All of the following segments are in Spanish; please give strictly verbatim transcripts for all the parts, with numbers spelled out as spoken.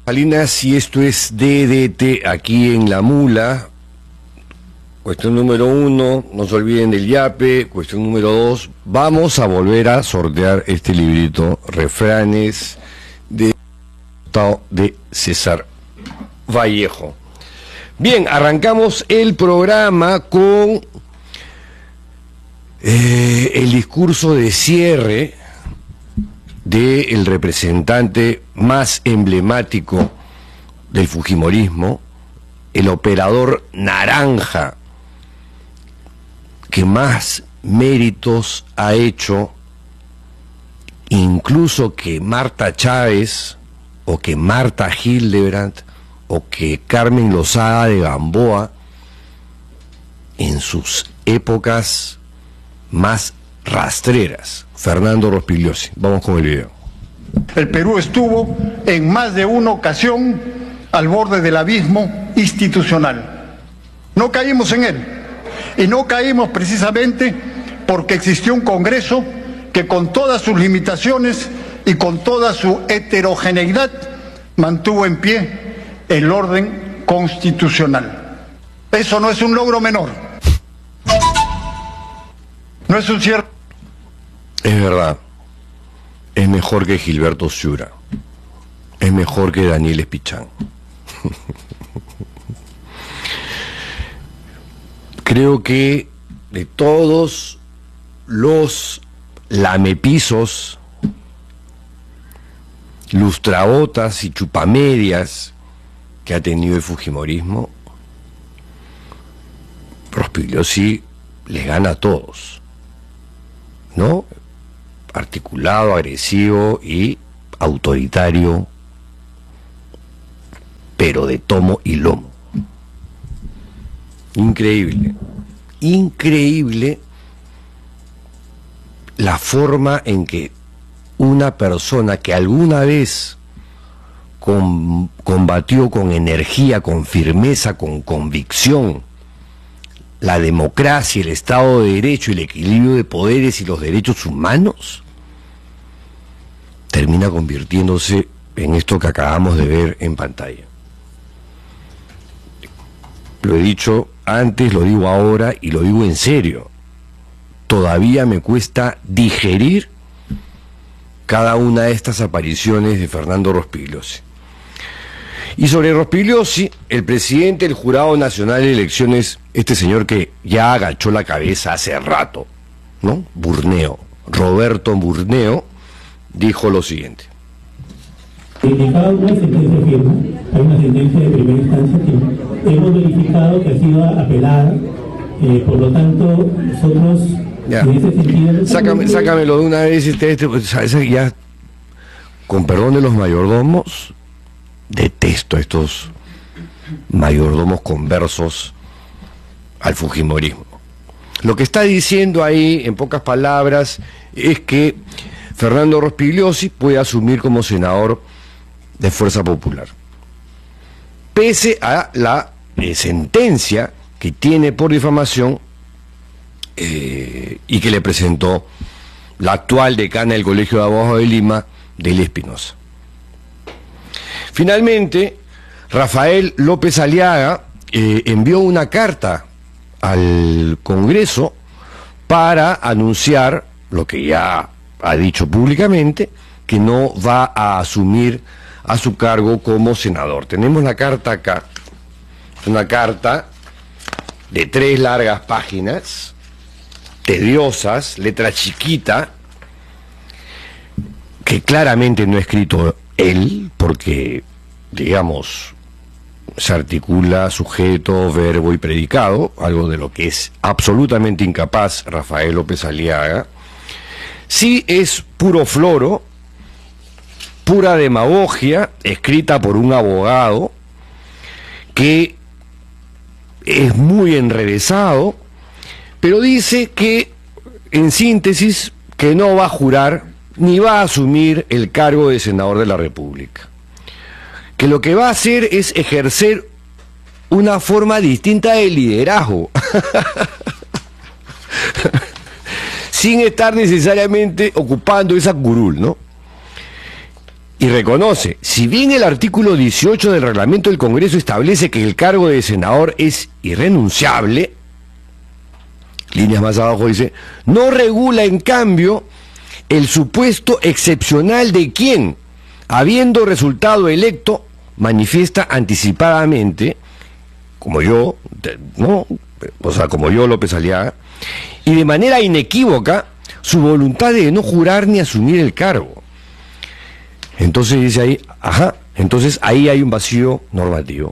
Salinas, y esto es D D T aquí en La Mula. Cuestión número uno, no se olviden del yape. Cuestión número dos, vamos a volver a sortear este librito, Refranes de, de César Vallejo. Bien, arrancamos el programa con eh, el discurso de cierre del representante más emblemático del fujimorismo, el operador naranja que más méritos ha hecho, incluso que Marta Chávez, o que Marta Hildebrandt, o que Carmen Lozada de Gamboa, en sus épocas más rastreras. Fernando Rospigliosi. Vamos con el video. El Perú estuvo en más de una ocasión al borde del abismo institucional. No caímos en él. Y no caímos precisamente porque existió un Congreso que, con todas sus limitaciones y con toda su heterogeneidad, mantuvo en pie el orden constitucional. Eso no es un logro menor. No es un cierre. Es verdad, es mejor que Gilberto Ciura, es mejor que Daniel Espichán. Creo que de todos los lamepisos, lustrabotas y chupamedias que ha tenido el fujimorismo, Rospigliosi les gana a todos, ¿no? Articulado, agresivo y autoritario, pero de tomo y lomo. Increíble, increíble la forma en que una persona que alguna vez com- combatió con energía, con firmeza, con convicción la democracia, el Estado de Derecho y el equilibrio de poderes y los derechos humanos, termina convirtiéndose en esto que acabamos de ver en pantalla. Lo he dicho antes, lo digo ahora y lo digo en serio. Todavía me cuesta digerir cada una de estas apariciones de Fernando Rospigliosi. Y sobre Rospigliosi, el presidente del Jurado Nacional de Elecciones, este señor que ya agachó la cabeza hace rato, ¿no? Burneo, Roberto Burneo, dijo lo siguiente. Indicado una sentencia firme, hay una sentencia de primera instancia que hemos verificado que ha sido apelada, eh, por lo tanto, nosotros, ya. En ese sentido... Sácame, sácamelo de una vez, este, este, ya, con perdón de los mayordomos, detesto a estos mayordomos conversos al fujimorismo. Lo que está diciendo ahí, en pocas palabras, es que Fernando Rospigliosi puede asumir como senador de Fuerza Popular, pese a la eh, sentencia que tiene por difamación eh, y que le presentó la actual decana del Colegio de Abogados de Lima, Delia Espinosa. Finalmente, Rafael López Aliaga eh, envió una carta al Congreso para anunciar lo que ya ha dicho públicamente, que no va a asumir a su cargo como senador. Tenemos la carta acá, una carta de tres largas páginas, tediosas, letra chiquita, que claramente no ha escrito él, porque, digamos, se articula sujeto, verbo y predicado, algo de lo que es absolutamente incapaz Rafael López Aliaga. Sí es puro floro, pura demagogia, escrita por un abogado que es muy enrevesado, pero dice que, en síntesis, que no va a jurar ni va a asumir el cargo de senador de la República, que lo que va a hacer es ejercer una forma distinta de liderazgo, sin estar necesariamente ocupando esa curul, ¿no? y reconoce, si bien el artículo dieciocho del reglamento del Congreso establece que el cargo de senador es irrenunciable, líneas más abajo dice, no regula en cambio el supuesto excepcional de quien, habiendo resultado electo, manifiesta anticipadamente, como yo, ¿no? O sea, como yo, López Aliaga, y de manera inequívoca, su voluntad de no jurar ni asumir el cargo. Entonces dice ahí, ajá, entonces ahí hay un vacío normativo.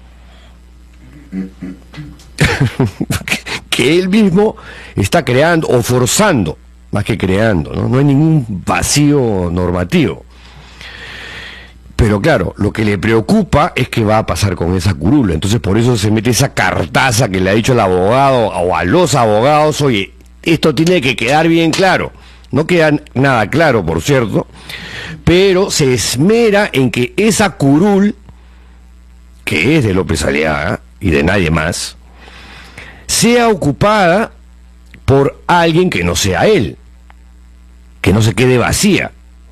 que él mismo está creando o forzando, más que creando, ¿no? No hay ningún vacío normativo. Pero claro, lo que le preocupa es qué va a pasar con esa curula. Entonces por eso se mete esa cartaza que le ha dicho el abogado o a los abogados, oye, esto tiene que quedar bien claro. No queda nada claro, por cierto, pero se esmera en que esa curul, que es de López Aliaga y de nadie más, sea ocupada por alguien que no sea él, que no se quede vacía.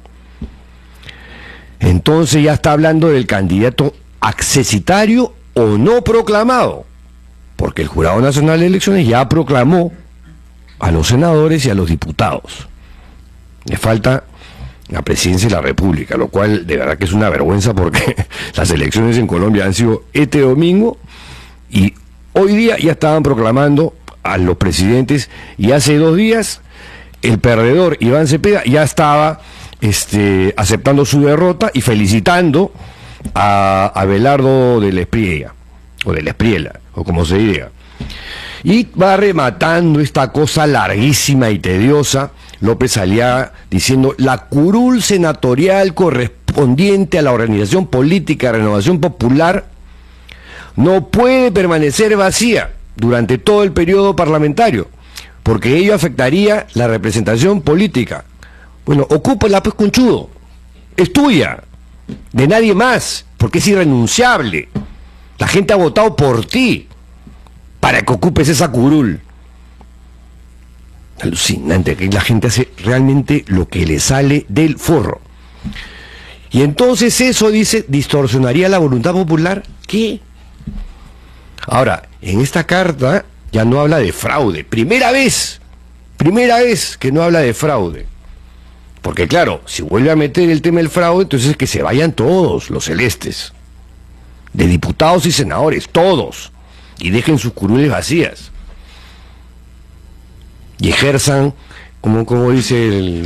Entonces ya está hablando del candidato accesitario o no proclamado, porque el Jurado Nacional de Elecciones ya proclamó a los senadores y a los diputados. Le falta la presidencia de la República, lo cual de verdad que es una vergüenza porque las elecciones en Colombia han sido este domingo y hoy día ya estaban proclamando a los presidentes y hace dos días el perdedor Iván Cepeda ya estaba este, aceptando su derrota y felicitando a, a Abelardo de la Espriella, o de la Espriela, o como se diga. Y va rematando esta cosa larguísima y tediosa López Aliaga diciendo la curul senatorial correspondiente a la organización política de Renovación Popular no puede permanecer vacía durante todo el periodo parlamentario, porque ello afectaría la representación política. Bueno, ocúpala pues, conchudo, es tuya, de nadie más, porque es irrenunciable. La gente ha votado por ti para que ocupes esa curul. Alucinante, que la gente hace realmente lo que le sale del forro. Y entonces eso, dice, distorsionaría la voluntad popular. ¿Qué? Ahora, en esta carta ya no habla de fraude. Primera vez, primera vez que no habla de fraude. Porque claro, si vuelve a meter el tema del fraude, entonces que se vayan todos los celestes. De diputados y senadores, todos. Y dejen sus curules vacías. Y ejerzan, como, como dice el,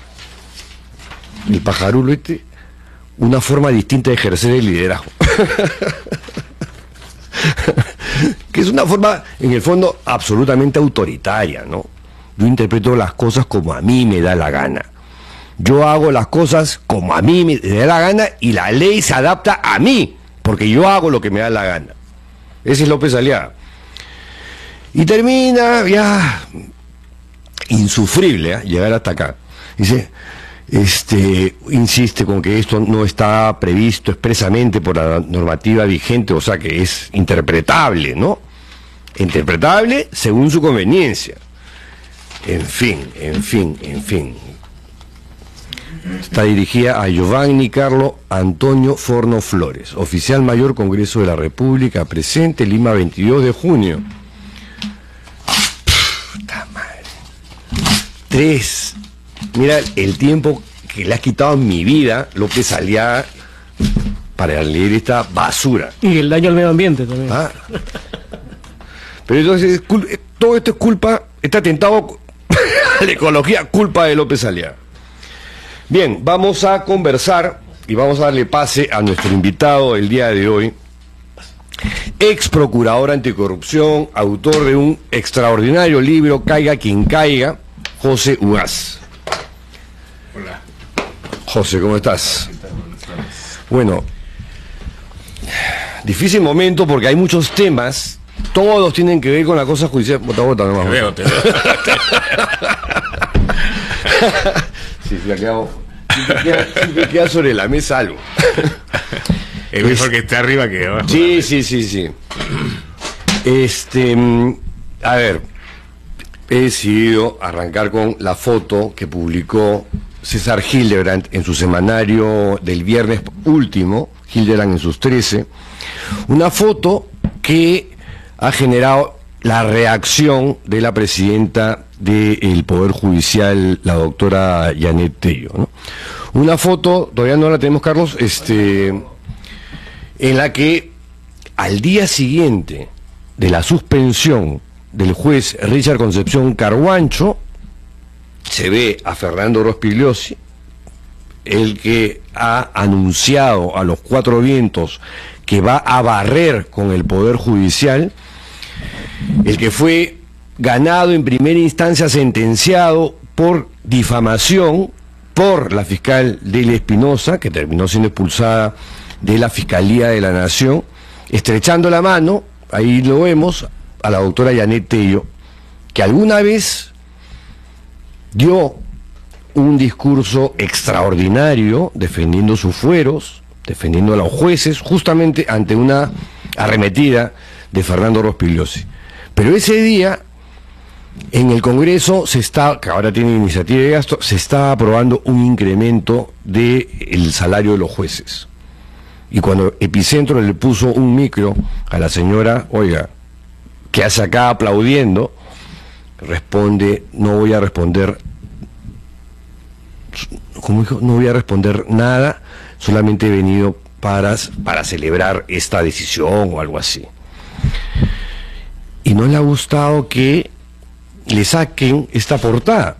el pajarulo este, una forma distinta de ejercer el liderazgo. Que es una forma, en el fondo, absolutamente autoritaria, ¿no? Yo interpreto las cosas como a mí me da la gana. Yo hago las cosas como a mí me da la gana y la ley se adapta a mí, porque yo hago lo que me da la gana. Ese es López Aliaga. Y termina ya insufrible, ¿eh? Llegar hasta acá. Dice, este, insiste con que esto no está previsto expresamente por la normativa vigente, o sea que es interpretable, ¿no? Interpretable según su conveniencia. En fin, en fin, en fin. Está dirigida a Giovanni Carlo Antonio Forno Flores, oficial mayor Congreso de la República, presente Lima, veintidós de junio. Puta madre. Tres. Mira el tiempo que le has quitado en mi vida, López Aliaga, para leer esta basura. Y el daño al medio ambiente también. Ah. Pero entonces, todo esto es culpa, este atentado a la ecología, culpa de López Aliaga. Bien, vamos a conversar y vamos a darle pase a nuestro invitado el día de hoy, ex procurador anticorrupción, autor de un extraordinario libro, Caiga quien caiga, José Ugaz. Hola. José, ¿cómo estás? Bueno, difícil momento porque hay muchos temas, todos tienen que ver con la cosa judicial. Bota, bota nomás. Te veo, te veo. Sí, sí, quedado, siempre, queda, siempre queda sobre la mesa algo. Es mejor es, que esté arriba que abajo. Sí, sí, sí, sí. Este, a ver, he decidido arrancar con la foto que publicó César Hildebrand en su semanario del viernes último, Hildebrand en sus trece, una foto que ha generado la reacción de la presidenta del Poder Judicial, la doctora Janet Tello, ¿no? Una foto, todavía no la tenemos, Carlos, este, en la que al día siguiente de la suspensión del juez Richard Concepción Carhuancho, se ve a Fernando Rospigliosi, el que ha anunciado a los cuatro vientos que va a barrer con el Poder Judicial, el que fue ganado en primera instancia, sentenciado por difamación por la fiscal Delia Espinosa, que terminó siendo expulsada de la Fiscalía de la Nación, estrechando la mano, ahí lo vemos, a la doctora Janet Tello, que alguna vez dio un discurso extraordinario defendiendo sus fueros, defendiendo a los jueces, justamente ante una arremetida de Fernando Rospigliosi. Pero ese día, en el Congreso, se está, que ahora tiene iniciativa de gasto, se está aprobando un incremento del salario de los jueces. Y cuando Epicentro le puso un micro a la señora, oiga, que hace acá aplaudiendo, responde, no voy a responder, ¿cómo dijo? No voy a responder nada, solamente he venido para, para celebrar esta decisión o algo así. Y no le ha gustado que le saquen esta portada.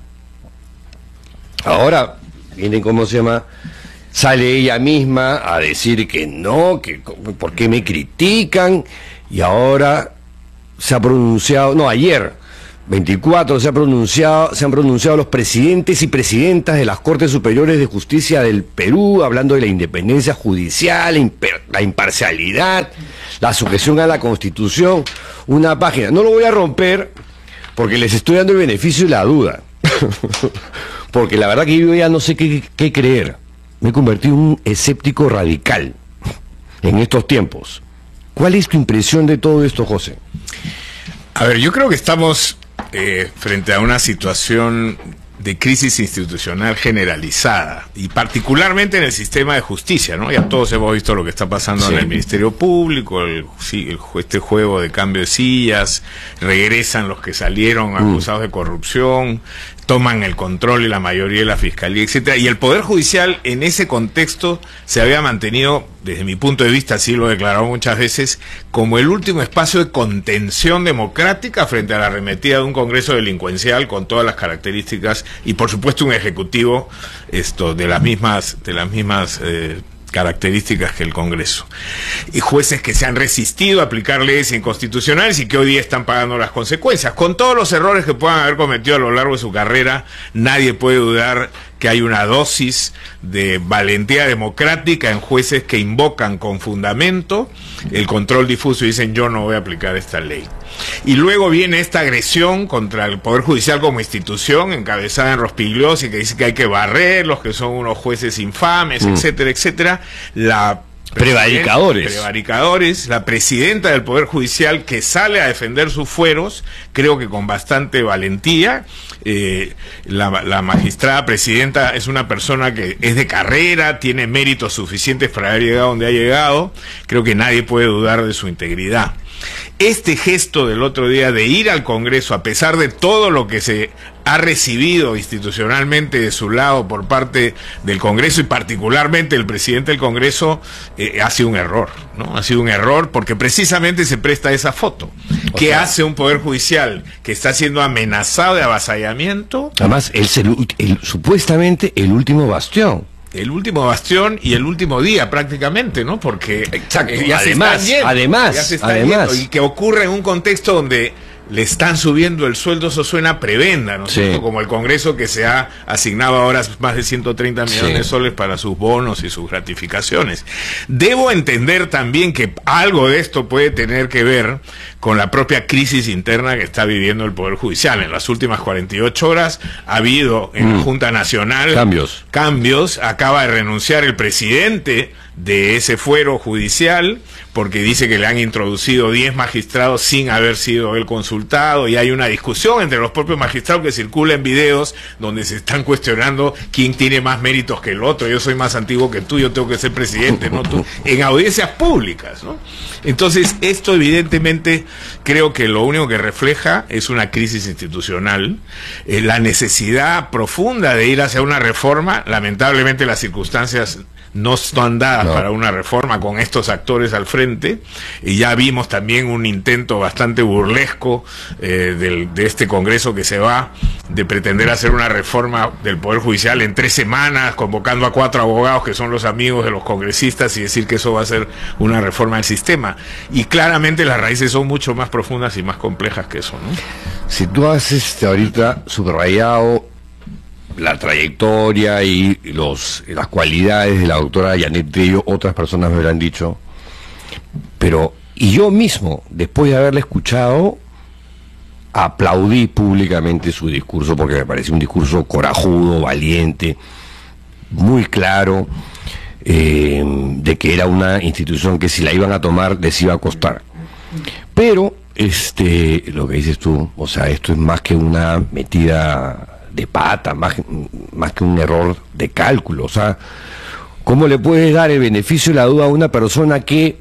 Ahora, miren cómo se llama, sale ella misma a decir que no, que por qué me critican, y ahora se ha pronunciado, no, ayer, veinticuatro, se ha pronunciado, se han pronunciado los presidentes y presidentas de las Cortes Superiores de Justicia del Perú, hablando de la independencia judicial, la, imper, la imparcialidad, la sujeción a la Constitución, una página. No lo voy a romper porque les estoy dando el beneficio de la duda, porque la verdad que yo ya no sé qué, qué creer. Me he convertido en un escéptico radical en estos tiempos. ¿Cuál es tu impresión de todo esto, José? A ver, yo creo que estamos eh, frente a una situación de crisis institucional generalizada, y particularmente en el sistema de justicia, ¿no? Ya todos hemos visto lo que está pasando sí. en el Ministerio Público, el, sí, el, este juego de cambio de sillas, regresan los que salieron acusados mm. de corrupción, toman el control y la mayoría de la Fiscalía, etcétera, y el Poder Judicial en ese contexto se había mantenido, desde mi punto de vista, así lo he declarado muchas veces, como el último espacio de contención democrática frente a la arremetida de un Congreso delincuencial con todas las características, y por supuesto un Ejecutivo esto de las mismas, de las mismas eh, características que el Congreso, y jueces que se han resistido a aplicar leyes inconstitucionales y que hoy día están pagando las consecuencias. Con todos los errores que puedan haber cometido a lo largo de su carrera, nadie puede dudar que hay una dosis de valentía democrática en jueces que invocan con fundamento el control difuso y dicen yo no voy a aplicar esta ley. Y luego viene esta agresión contra el Poder Judicial como institución, encabezada en Rospigliosi, que dice que hay que barrer los que son unos jueces infames, mm. etcétera, etcétera. La Prevaricadores. Prevaricadores, la presidenta del Poder Judicial que sale a defender sus fueros, creo que con bastante valentía. Eh, la, la magistrada presidenta es una persona que es de carrera, tiene méritos suficientes para haber llegado donde ha llegado, creo que nadie puede dudar de su integridad. Este gesto del otro día de ir al Congreso, a pesar de todo lo que se ha recibido institucionalmente de su lado por parte del Congreso y particularmente el presidente del Congreso, eh, ha sido un error, ¿no? Ha sido un error porque precisamente se presta esa foto. ¿Qué sea, hace un Poder Judicial que está siendo amenazado de avasallamiento? Además, es el, el, supuestamente el último bastión. El último bastión y el último día prácticamente, ¿no? Porque exacto. ya además, se están yendo, además, ya se están además. yendo, y que ocurre en un contexto donde le están subiendo el sueldo, eso suena prebenda, ¿no es cierto? Sí. Como el Congreso que se ha asignado ahora más de ciento treinta millones sí. de soles para sus bonos y sus gratificaciones. Debo entender también que algo de esto puede tener que ver con la propia crisis interna que está viviendo el Poder Judicial. En las últimas cuarenta y ocho horas ha habido en mm. la Junta Nacional cambios. cambios. Acaba de renunciar el presidente de ese fuero judicial porque dice que le han introducido diez magistrados sin haber sido él consultado. insultado y hay una discusión entre los propios magistrados que circula en videos donde se están cuestionando quién tiene más méritos que el otro. Yo soy más antiguo que tú, yo tengo que ser presidente, ¿no? Tú, en audiencias públicas, ¿no? Entonces, esto evidentemente creo que lo único que refleja es una crisis institucional, eh, la necesidad profunda de ir hacia una reforma. Lamentablemente las circunstancias no están dadas no. para una reforma con estos actores al frente, y ya vimos también un intento bastante burlesco eh, del, de este Congreso que se va, de pretender hacer una reforma del Poder Judicial en tres semanas, convocando a cuatro abogados que son los amigos de los congresistas y decir que eso va a ser una reforma del sistema. Y claramente las raíces son mucho más profundas y más complejas que eso, ¿no? Si tú has este, ahorita subrayado la trayectoria y los las cualidades de la doctora Yanet Trillo, otras personas me lo han dicho, pero y yo mismo, después de haberla escuchado, aplaudí públicamente su discurso, porque me pareció un discurso corajudo, valiente, muy claro, eh, de que era una institución que si la iban a tomar les iba a costar. Pero este lo que dices tú, o sea, esto es más que una metida de pata, más, más que un error de cálculo. O sea, ¿cómo le puedes dar el beneficio de la duda a una persona que,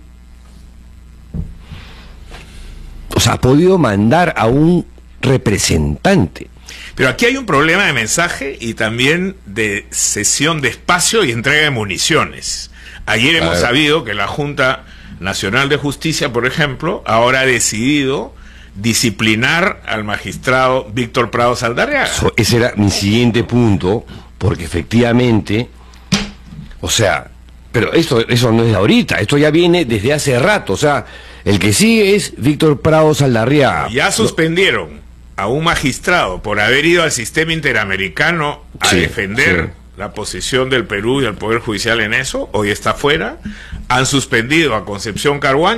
o sea, ha podido mandar a un representante? Pero aquí hay un problema de mensaje y también de cesión de espacio y entrega de municiones. Ayer hemos sabido que la Junta Nacional de Justicia, por ejemplo, ahora ha decidido disciplinar al magistrado Víctor Prado Saldarriaga. So, ese era mi siguiente punto, porque efectivamente, o sea, pero esto, eso no es de ahorita, esto ya viene desde hace rato. O sea, el que sigue es Víctor Prado Saldarriaga. Ya suspendieron a un magistrado por haber ido al sistema interamericano a sí, defender sí. la posición del Perú y del Poder Judicial en eso. Hoy está fuera. Han suspendido a Concepción Carhuán,